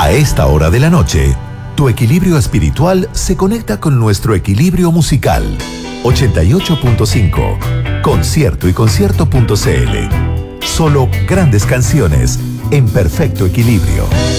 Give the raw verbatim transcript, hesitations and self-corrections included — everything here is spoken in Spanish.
A esta hora de la noche, tu equilibrio espiritual se conecta con nuestro equilibrio musical. ochenta y ocho punto cinco, concierto y concierto punto c l. Solo grandes canciones en perfecto equilibrio.